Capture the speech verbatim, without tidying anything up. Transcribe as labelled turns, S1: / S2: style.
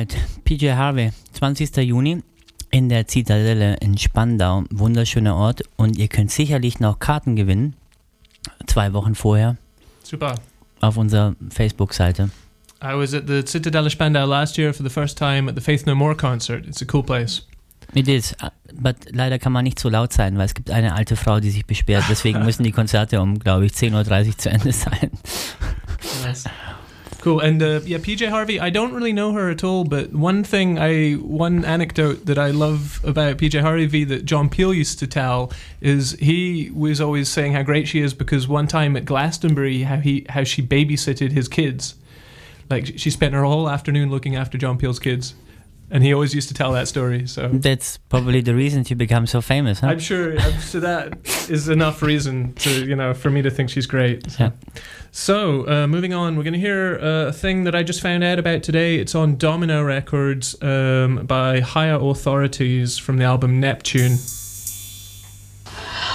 S1: Alright, P J Harvey, zwanzigster Juni in der Zitadelle in Spandau, wunderschöner Ort und ihr könnt sicherlich noch Karten gewinnen, zwei Wochen vorher.
S2: Super.
S1: Auf unserer Facebook-Seite.
S2: I was at the Zitadelle Spandau last year for the first time at the Faith No More concert. It's a cool place.
S1: It is, but leider kann man nicht so laut sein, weil es gibt eine alte Frau, die sich beschwert. Deswegen müssen die Konzerte um, glaube ich, zehn Uhr dreißig zu Ende sein.
S2: Nice. Cool. And uh, yeah, P J Harvey, I don't really know her at all, but one thing I, one anecdote that I love about P J Harvey that John Peel used to tell is he was always saying how great she is because one time at Glastonbury, how he, how she babysitted his kids. Like she spent her whole afternoon looking after John Peel's kids. And he always used to tell that story. So
S1: that's probably the reason you become so famous, huh?
S2: I'm sure. I'm sure that is enough reason to, you know, for me to think she's great. So,
S1: yeah.
S2: so uh, moving on, we're going to hear uh, a thing that I just found out about today. It's on Domino Records um, by Higher Authorities from the album Neptune.